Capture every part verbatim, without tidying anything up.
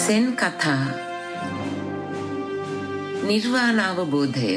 Zen කතා නිර්වාණ අවබෝධය.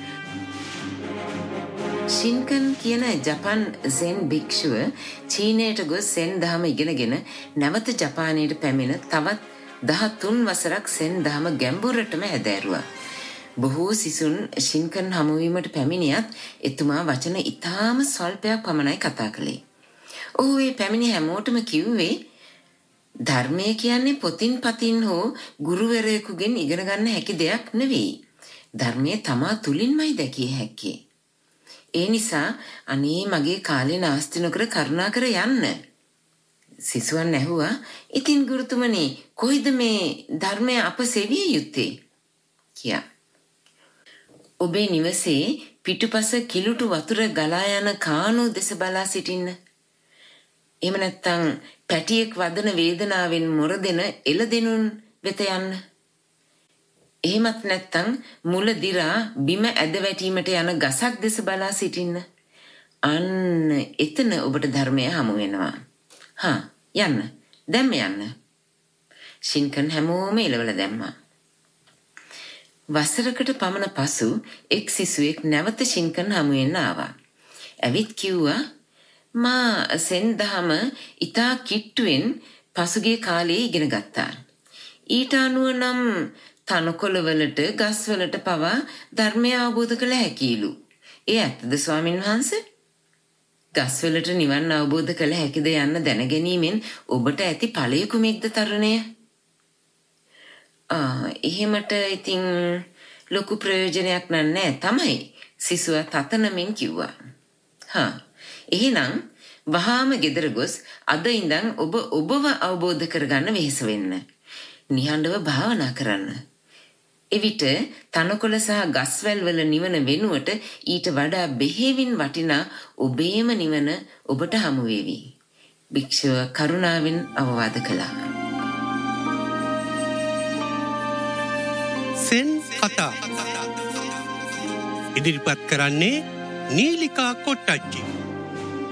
ශින්කන් කියන ජපන් සෙන් භික්ෂුව චීනයට ගොස් සෙන් දහම ඉගෙනගෙන නැවත ජපානයට පැමිණ තවත් දහතුන් වසරක් සෙන් දහම ගැඹුරටම හැදෑරුවා. බොහෝ සිසුන් ශින්කන් හමුවීමට පැමිණියත් එතුමා වචන ඉතාම ස්වල්පයක් පමණයි කතා කළේ. ඔහු ඒ පැමිණි හැමෝටම කිව්වේ ධර්මය කියන්නේ පොතින් පතින් හෝ ගුරුවරයෙකුගෙන් ඉගෙන ගන්න හැකි දෙයක් නෙවෙයි. ධර්මය තමා තුලින්මයි දැකිය හැක්කේ. ඒ නිසා අනේ මගේ කාලේ නාස්ති නොකර කරුණාකර යන්න. සිසුවන් ඇහුවා, ඉතින් ගුරුතුමනි කොයිද මේ ධර්මය අප සෙවිය යුත්තේ කියා. ඔබේ නිවසේ පිටුපස කිලුටු වතුර ගලා යන කානෝ දෙස බලා සිටින්න. එහෙම නැත්නම් පැටියෙක් වදන වේදනාවෙන් මොරදෙන එළදෙනුන් වෙත යන්න. එහෙමත් නැත්නම් මුල දිරා බිම ඇද වැටීමට යන ගසක් දෙස බලා සිටින්න. අන්න එතන ඔබට ධර්මය හමු වෙනවා. හා යන්න. දැම්ම යන්න. ශින්කන් හැමෝම එළවල දැම්මා. වසරකට පමණ පසු එක් සිසුවෙක් නැවත ශින්කන් හමු වෙන්න ආවා. ඇවිත් කිව්වා, මා සෙන් දහම ඉතා කිට්ටුවෙන් පසුගිය කාලේ ඉගෙන ගත්තා. ඊට අනුව නම් තනකොළවලට ගස්වලට පවා ධර්මය අවබෝධ කළ හැකියිලු. ඒ ඇත්තද ස්වාමින් වහන්සේ? ගස්වලට නිවන් අවබෝධ කළ හැකිද යන්න දැනගැනීමෙන් ඔබට ඇති ඵලය කුමක්ද තරුණය? ආ එහෙමට ඉතින් ලොකු ප්‍රයෝජනයක් නෑ තමයි සිසුවා තතනමින් කිව්වා. හා එහෙනම් වහාම ගෙදර ගොස් අද ඉඳන් ඔබ ඔබව අවබෝධ කරගන්න වෙහෙස වෙන්න. නිහඬව භාවනා කරන්න. එවිට තනකොළ සහ ගස්වැල් වල නිවන වෙනුවට ඊට වඩා බෙහෙවින් වටිනා ඔබේම නිවන ඔබට හමු වේවි. භික්ෂුව කරුණාවෙන් අවවාද කළා. සෙන් කතා ඉදිරිපත් කරන්නේ නීලිකා කොට්ටච්චි.